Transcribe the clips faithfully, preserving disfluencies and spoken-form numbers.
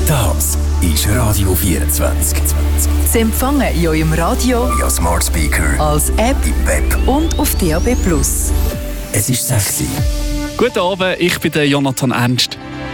Das ist Radio vierundzwanzig. Sie empfangen in eurem Radio, via Smart Speaker, als App im Web und auf D A B plus. Es ist sexy. Guten Abend, ich bin der Jonathan Ernst.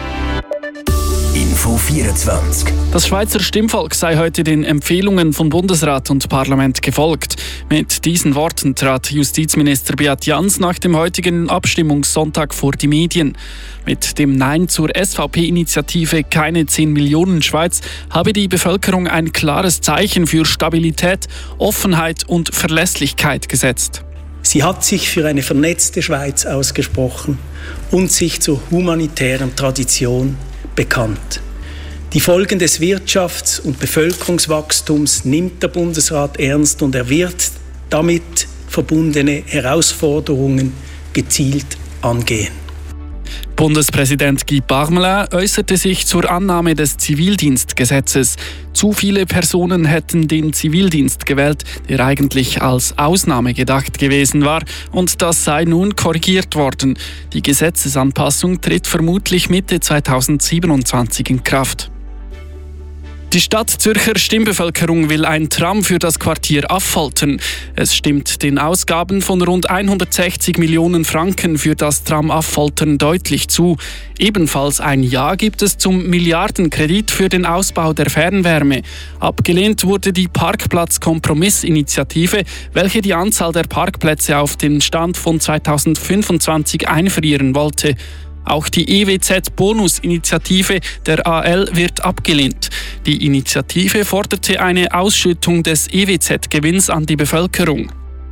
Info vierundzwanzig. Das Schweizer Stimmvolk sei heute den Empfehlungen von Bundesrat und Parlament gefolgt. Mit diesen Worten trat Justizminister Beat Jans nach dem heutigen Abstimmungssonntag vor die Medien. Mit dem Nein zur S V P-Initiative Keine zehn Millionen Schweiz habe die Bevölkerung ein klares Zeichen für Stabilität, Offenheit und Verlässlichkeit gesetzt. Sie hat sich für eine vernetzte Schweiz ausgesprochen und sich zur humanitären Tradition bekannt. Die Folgen des Wirtschafts- und Bevölkerungswachstums nimmt der Bundesrat ernst und er wird damit verbundene Herausforderungen gezielt angehen. Bundespräsident Guy Parmelin äußerte sich zur Annahme des Zivildienstgesetzes. Zu viele Personen hätten den Zivildienst gewählt, der eigentlich als Ausnahme gedacht gewesen war, und das sei nun korrigiert worden. Die Gesetzesanpassung tritt vermutlich Mitte zweitausendsiebenundzwanzig in Kraft. Die Stadt Zürcher Stimmbevölkerung will ein Tram für das Quartier Affoltern. Es stimmt den Ausgaben von rund hundertsechzig Millionen Franken für das Tram Affoltern deutlich zu. Ebenfalls ein Ja gibt es zum Milliardenkredit für den Ausbau der Fernwärme. Abgelehnt wurde die Parkplatz-Kompromiss-Initiative, welche die Anzahl der Parkplätze auf den Stand von zweitausendfünfundzwanzig einfrieren wollte. Auch die E W Z-Bonus-Initiative der A L wird abgelehnt. Die Initiative forderte eine Ausschüttung des E W Z-Gewinns an die Bevölkerung.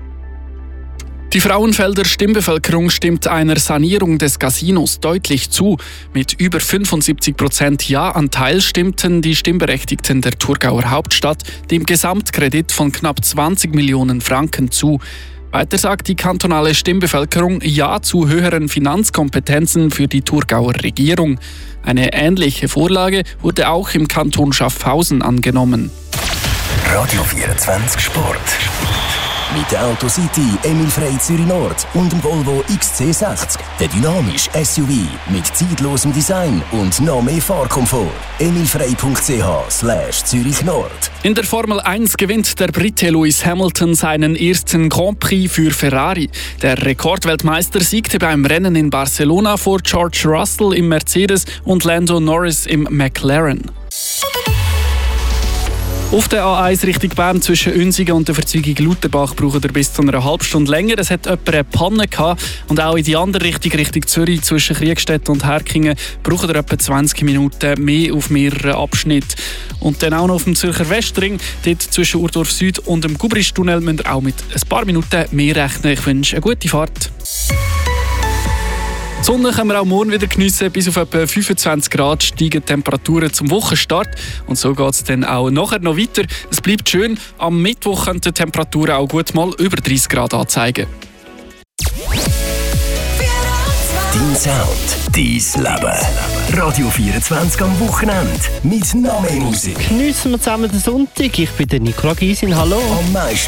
Die Frauenfelder Stimmbevölkerung stimmt einer Sanierung des Casinos deutlich zu. Mit über fünfundsiebzig Prozent Ja-Anteil stimmten die Stimmberechtigten der Thurgauer Hauptstadt dem Gesamtkredit von knapp zwanzig Millionen Franken zu. Weiter sagt die kantonale Stimmbevölkerung Ja zu höheren Finanzkompetenzen für die Thurgauer Regierung. Eine ähnliche Vorlage wurde auch im Kanton Schaffhausen angenommen. Radio vierundzwanzig Sport. Mit der Autocity Emil Frey Zürich Nord und dem Volvo X C sechzig. Der dynamische S U V mit zeitlosem Design und noch mehr Fahrkomfort. emilfrey punkt c h slash Zürich Nord. In der Formel eins gewinnt der Brite Lewis Hamilton seinen ersten Grand Prix für Ferrari. Der Rekordweltmeister siegte beim Rennen in Barcelona vor George Russell im Mercedes und Lando Norris im McLaren. Auf der A eins Richtung Bern zwischen Unsigen und der Verzweigung Lauterbach braucht ihr bis zu einer halben Stunde länger. Es hat jemand eine Panne gehabt. Und auch in die andere Richtung, Richtung Zürich, zwischen Kriegstedt und Herkingen, braucht ihr etwa zwanzig Minuten mehr auf mehreren Abschnitten. Und dann auch noch auf dem Zürcher Westring, dort zwischen Urdorf Süd und dem Gubristunnel, müsst ihr auch mit ein paar Minuten mehr rechnen. Ich wünsche eine gute Fahrt. Die Sonne können wir auch morgen wieder geniessen. Bis auf etwa fünfundzwanzig Grad steigen die Temperaturen zum Wochenstart. Und so geht es dann auch nachher noch weiter. Es bleibt schön. Am Mittwoch können die Temperaturen auch gut mal über dreißig Grad anzeigen. Dein Sound, dein Leben. Radio vierundzwanzig am Wochenende. Mit noch mehr Musik. Geniessen wir zusammen den Sonntag. Ich bin der Nicola Gysin. Hallo. Am meisten